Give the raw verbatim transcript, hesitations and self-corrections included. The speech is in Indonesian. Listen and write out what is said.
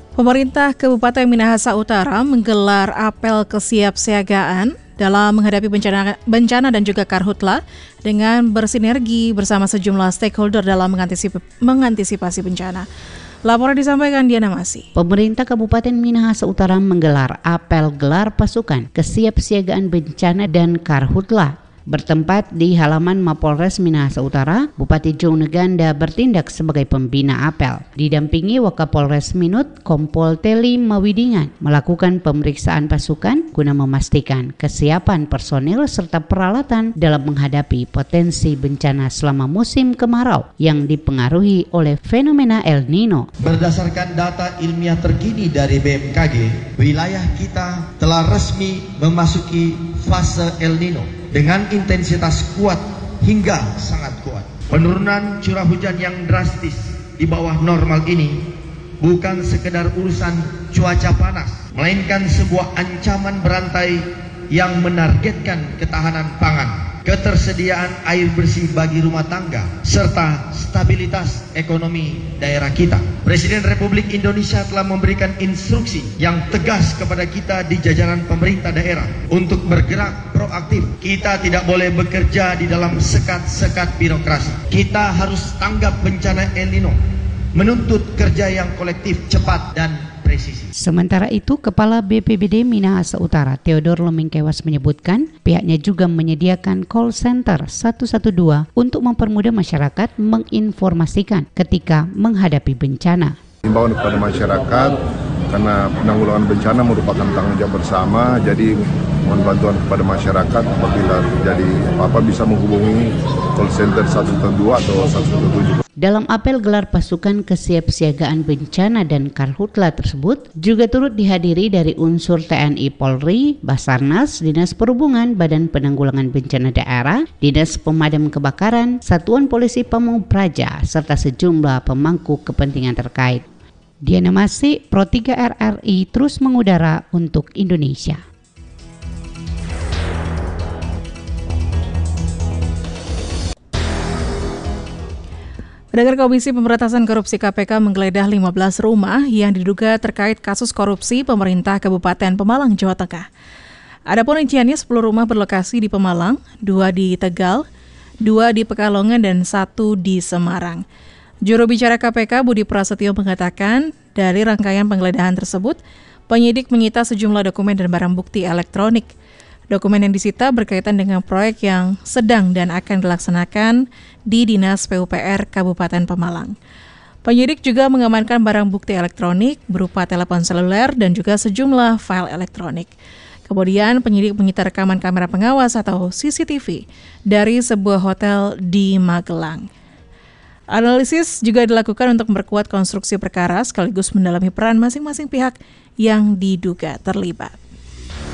Pemerintah Kabupaten Minahasa Utara menggelar apel kesiapsiagaan dalam menghadapi bencana, bencana dan juga karhutla dengan bersinergi bersama sejumlah stakeholder dalam mengantisipasi, mengantisipasi bencana. Laporan disampaikan Diana Masih. Pemerintah Kabupaten Minahasa Utara menggelar apel gelar pasukan kesiapsiagaan bencana dan karhutla. Bertempat di halaman Mapolres Minahasa Utara, Bupati Jong Neganda bertindak sebagai pembina apel. Didampingi Wakapolres Minut, Kompol Teli Mawidingan, melakukan pemeriksaan pasukan guna memastikan kesiapan personil serta peralatan dalam menghadapi potensi bencana selama musim kemarau yang dipengaruhi oleh fenomena El Nino. Berdasarkan data ilmiah terkini dari B M K G, wilayah kita telah resmi memasuki fase El Nino dengan intensitas kuat hingga sangat kuat. Penurunan curah hujan yang drastis di bawah normal ini bukan sekedar urusan cuaca panas, melainkan sebuah ancaman berantai yang menargetkan ketahanan pangan, ketersediaan air bersih bagi rumah tangga, serta stabilitas ekonomi daerah kita. Presiden Republik Indonesia telah memberikan instruksi yang tegas kepada kita di jajaran pemerintah daerah untuk bergerak proaktif. Kita tidak boleh bekerja di dalam sekat-sekat birokrasi. Kita harus tanggap bencana El Nino, menuntut kerja yang kolektif, cepat, dan presisi. Sementara itu, Kepala B P B D Minahasa Utara, Theodor Lomingkewas menyebutkan pihaknya juga menyediakan call center satu satu dua untuk mempermudah masyarakat menginformasikan ketika menghadapi bencana. Himbauan kepada masyarakat karena penanggulangan bencana merupakan tanggung jawab bersama, jadi mohon bantuan kepada masyarakat apabila terjadi apa-apa bisa menghubungi call center satu satu dua atau satu satu tujuh. Dalam apel gelar pasukan kesiapsiagaan bencana dan karhutla tersebut juga turut dihadiri dari unsur T N I Polri, Basarnas, Dinas Perhubungan, Badan Penanggulangan Bencana Daerah, Dinas Pemadam Kebakaran, Satuan Polisi Pamung Praja, serta sejumlah pemangku kepentingan terkait. Diana Masih, Pro tiga R R I terus mengudara untuk Indonesia. Pendengar, Komisi Pemberantasan Korupsi K P K menggeledah lima belas rumah yang diduga terkait kasus korupsi pemerintah Kabupaten Pemalang, Jawa Tengah. Adapun rinciannya sepuluh rumah berlokasi di Pemalang, dua di Tegal, dua di Pekalongan, dan satu di Semarang. Juru bicara K P K Budi Prasetyo mengatakan, dari rangkaian penggeledahan tersebut, penyidik menyita sejumlah dokumen dan barang bukti elektronik. Dokumen yang disita berkaitan dengan proyek yang sedang dan akan dilaksanakan di Dinas P U P R Kabupaten Pemalang. Penyidik juga mengamankan barang bukti elektronik berupa telepon seluler dan juga sejumlah file elektronik. Kemudian penyidik menyita rekaman kamera pengawas atau C C T V dari sebuah hotel di Magelang. Analisis juga dilakukan untuk memperkuat konstruksi perkara sekaligus mendalami peran masing-masing pihak yang diduga terlibat.